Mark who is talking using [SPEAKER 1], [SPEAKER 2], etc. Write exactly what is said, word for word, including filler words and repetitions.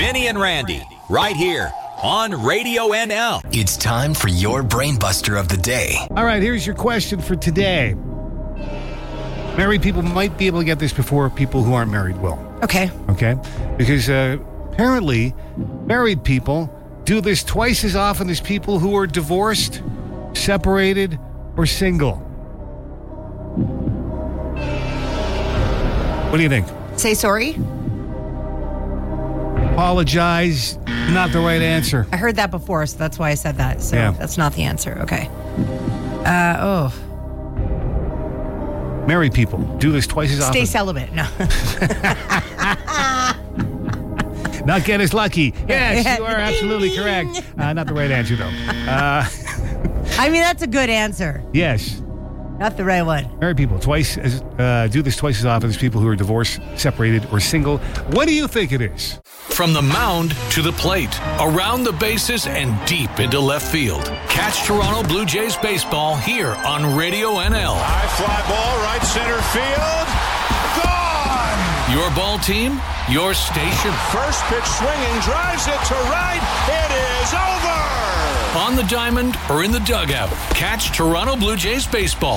[SPEAKER 1] Vinny and Randy, right here on Radio N L.
[SPEAKER 2] It's time for your Brain Buster of the day.
[SPEAKER 3] All right, here's your question for today. Married people might be able to get this before people who aren't married will.
[SPEAKER 4] Okay.
[SPEAKER 3] Okay? Because uh, apparently, married people do this twice as often as people who are divorced, separated, or single. What do you think?
[SPEAKER 4] Say sorry?
[SPEAKER 3] Apologize. Not the right answer.
[SPEAKER 4] I heard that before, so that's why I said that. So
[SPEAKER 3] Yeah.
[SPEAKER 4] that's not the answer. Okay. Uh, oh.
[SPEAKER 3] Married people do this twice as often.
[SPEAKER 4] Stay celibate. No.
[SPEAKER 3] Not get as lucky. Yes, you are absolutely correct. Uh, not the right answer, though. Uh,
[SPEAKER 4] I mean, that's a good answer.
[SPEAKER 3] yes.
[SPEAKER 4] Not the right one.
[SPEAKER 3] Married people twice as, uh, do this twice as often as people who are divorced, separated, or single. What do you think it is?
[SPEAKER 5] From the mound to the plate, around the bases, and deep into left field. Catch Toronto Blue Jays baseball here on Radio N L.
[SPEAKER 6] High fly ball, right center field. Gone!
[SPEAKER 5] Your ball team, your station.
[SPEAKER 6] First pitch swinging, drives it to right. It is over!
[SPEAKER 5] On the diamond or in the dugout, catch Toronto Blue Jays baseball.